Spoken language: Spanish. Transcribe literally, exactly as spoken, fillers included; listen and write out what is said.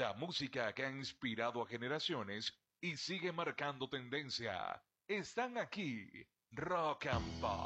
La música que ha inspirado a generaciones y sigue marcando tendencia. Están aquí, Rock and Pop.